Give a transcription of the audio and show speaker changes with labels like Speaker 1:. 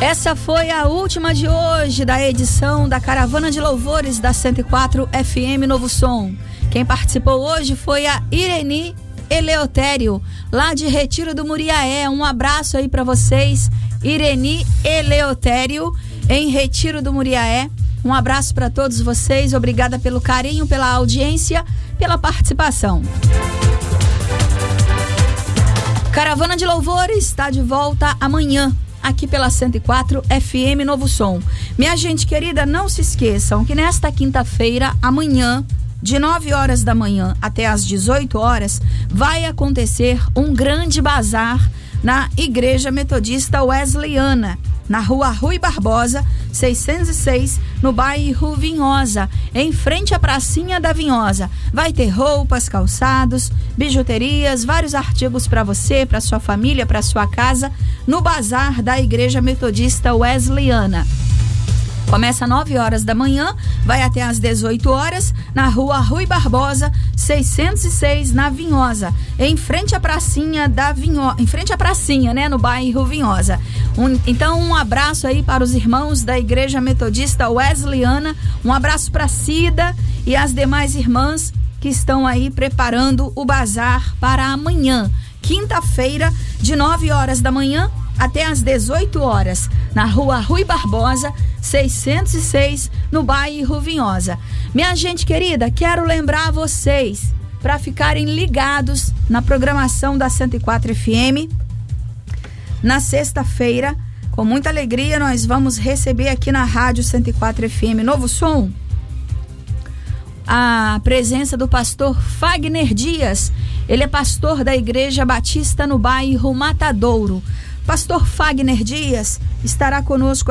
Speaker 1: Essa foi a última de hoje da edição da Caravana de Louvores da 104 FM Novo Som. Quem participou hoje foi a Ireni Eleutério, lá de Retiro do Muriaé. Um abraço aí para vocês, Ireni Eleutério, em Retiro do Muriaé. Um abraço para todos vocês, obrigada pelo carinho, pela audiência, pela participação. Caravana de Louvores está de volta amanhã, aqui pela 104 FM Novo Som. Minha gente querida, não se esqueçam que nesta quinta-feira, amanhã, de 9 horas da manhã até às 18 horas, vai acontecer um grande bazar na Igreja Metodista Wesleyana, na Rua Rui Barbosa, 606, no bairro Vinhosa, em frente à pracinha da Vinhosa. Vai ter roupas, calçados, bijuterias, vários artigos para você, para sua família, para sua casa, no bazar da Igreja Metodista Wesleyana. Começa às 9 horas da manhã, vai até às 18 horas, na Rua Rui Barbosa, 606, na Vinhosa, em frente à pracinha né, no bairro Vinhosa. Então, um abraço aí para os irmãos da Igreja Metodista Wesleyana, um abraço para Cida e as demais irmãs que estão aí preparando o bazar para amanhã, quinta-feira, de 9 horas da manhã até às 18 horas, na Rua Rui Barbosa, 606, no bairro Vinhosa. Minha gente querida, quero lembrar vocês para ficarem ligados na programação da 104 FM. Na sexta-feira, com muita alegria, nós vamos receber aqui na Rádio 104 FM Novo Som a presença do pastor Fagner Dias. Ele é pastor da Igreja Batista no bairro Matadouro. Pastor Fagner Dias estará conosco